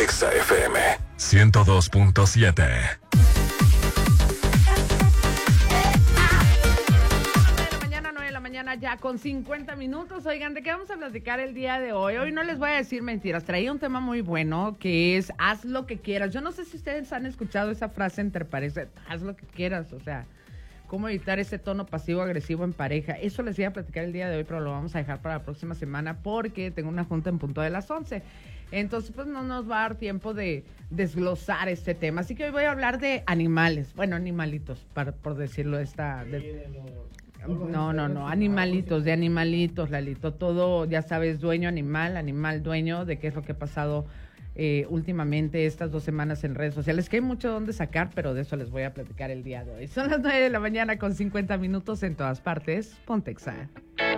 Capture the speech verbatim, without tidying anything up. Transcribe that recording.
Exa F M ciento dos punto siete. Mañana ya con cincuenta minutos. Oigan, ¿de qué vamos a platicar el día de hoy? Hoy no les voy a decir mentiras. Traía un tema muy bueno que es haz lo que quieras. Yo no sé si ustedes han escuchado esa frase entre parejas, haz lo que quieras, o sea, cómo evitar ese tono pasivo-agresivo en pareja. Eso les voy a platicar el día de hoy, pero lo vamos a dejar para la próxima semana porque tengo una junta en punto de las once. Entonces, pues no nos va a dar tiempo de desglosar este tema. Así que hoy voy a hablar de animales. Bueno, animalitos, para, por decirlo de esta... De, No, no, no, animalitos, de animalitos, Lalito, todo, ya sabes, dueño animal, animal dueño, de qué es lo que ha pasado eh, últimamente estas dos semanas en redes sociales, que hay mucho donde sacar, pero de eso les voy a platicar el día de hoy. Son las nueve de la mañana con cincuenta minutos en todas partes, Ponte Exa.